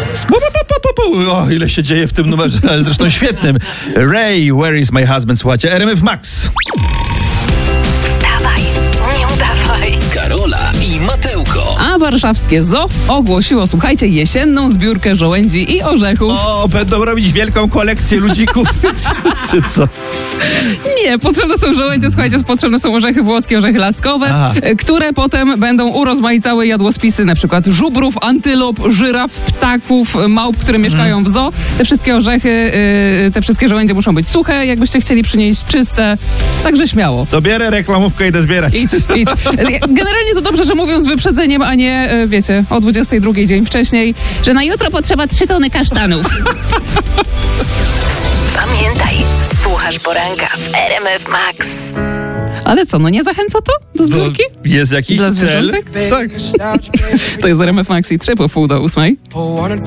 O, ile się dzieje w tym numerze, zresztą świetnym. Ray, Where is my husband? Słuchajcie, RMF Max. Wstawaj, nie udawaj. Karola i Mateuko. A warszawskie Zoo ogłosiło, słuchajcie, jesienną zbiórkę żołędzi i orzechów. O, będą robić wielką kolekcję ludzików. Czy co? Nie, potrzebne są żołędzie, słuchajcie, potrzebne są orzechy włoskie, orzechy laskowe, które potem będą urozmaicały jadłospisy na przykład żubrów, antylop, żyraf, ptaków, małp, które mieszkają w zoo. Te wszystkie orzechy, te wszystkie żołędzie muszą być suche, jakbyście chcieli przynieść czyste, także śmiało. To bierę reklamówkę i idę zbierać. Idź. Generalnie to dobrze, że mówią z wyprzedzeniem, a nie, wiecie, o 22 dzień wcześniej, że na jutro potrzeba 3 tony kasztanów. Pamiętaj, słuchasz poranka w RMF Max. Ale co, no nie zachęca to do zbiórki? Jest jakiś Dla cel? zwierzątek? Tak. To jest RMF Max i 3 po 7:30.